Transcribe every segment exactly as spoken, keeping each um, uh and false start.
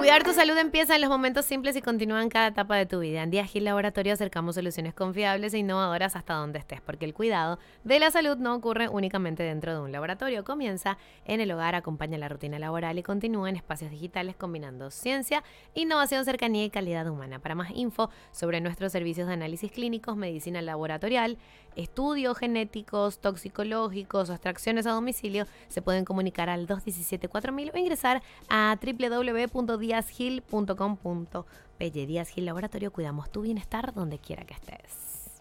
Cuidar tu salud empieza en los momentos simples y continúa en cada etapa de tu vida. En Día Gil Laboratorio acercamos soluciones confiables e innovadoras hasta donde estés, porque el cuidado de la salud no ocurre únicamente dentro de un laboratorio. Comienza en el hogar, acompaña la rutina laboral y continúa en espacios digitales combinando ciencia, innovación, cercanía y calidad humana. Para más info sobre nuestros servicios de análisis clínicos, medicina laboratorial, estudios genéticos, toxicológicos o extracciones a domicilio, se pueden comunicar al dos uno siete cuatro mil o ingresar a w w w punto díaz gil punto com punto p y. Díaz Gil Laboratorio, cuidamos tu bienestar donde quiera que estés.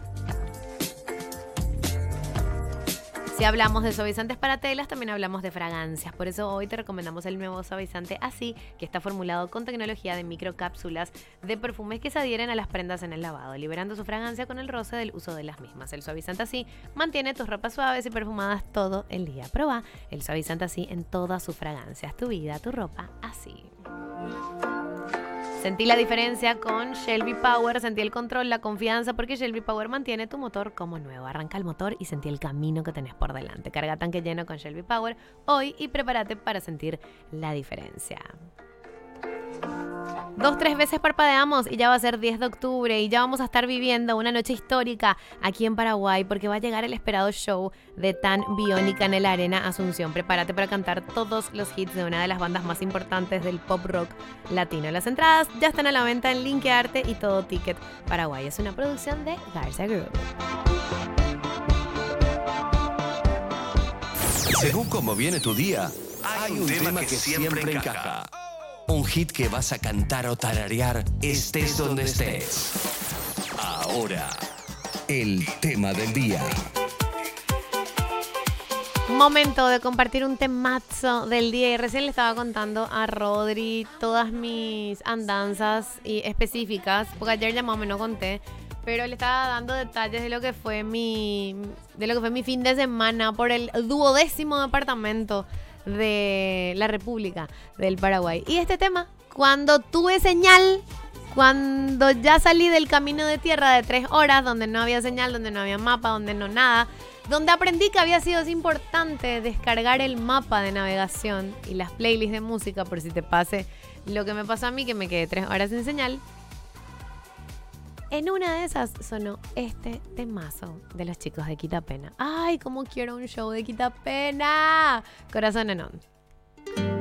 Si hablamos de suavizantes para telas, también hablamos de fragancias. Por eso hoy te recomendamos el nuevo suavizante Así, que está formulado con tecnología de microcápsulas de perfumes que se adhieren a las prendas en el lavado, liberando su fragancia con el roce del uso de las mismas. El suavizante Así mantiene tus ropas suaves y perfumadas todo el día. Proba el suavizante Así en todas sus fragancias. Tu vida, tu ropa, así. Sentí la diferencia con Shelby Power, sentí el control, la confianza, porque Shelby Power mantiene tu motor como nuevo. Arranca el motor y sentí el camino que tenés por delante. Carga tanque lleno con Shelby Power hoy y prepárate para sentir la diferencia. Dos, tres veces parpadeamos y ya va a ser diez de octubre y ya vamos a estar viviendo una noche histórica aquí en Paraguay porque va a llegar el esperado show de Tan Biónica en el Arena Asunción. Prepárate para cantar todos los hits de una de las bandas más importantes del pop rock latino. Las entradas ya están a la venta en Linkearte y Todo Ticket Paraguay. Es una producción de Garza Group. Según cómo viene tu día, hay un tema que siempre encaja. Un hit que vas a cantar o tararear, estés donde estés. Ahora, el tema del día. Momento de compartir un temazo del día. Y recién le estaba contando a Rodri todas mis andanzas y específicas, porque ayer ya más o menos conté, pero le estaba dando detalles de lo que fue mi, de lo que fue mi fin de semana por el duodécimo departamento de la República del Paraguay. Y este tema, cuando tuve señal, cuando ya salí del camino de tierra de tres horas, donde no había señal, donde no había mapa, donde no nada, donde aprendí que había sido importante descargar el mapa de navegación y las playlists de música, por si te pase lo que me pasó a mí, que me quedé tres horas sin señal. En una de esas sonó este temazo de los chicos de Quitapena. ¡Ay, cómo quiero un show de Quitapena! Corazón en on.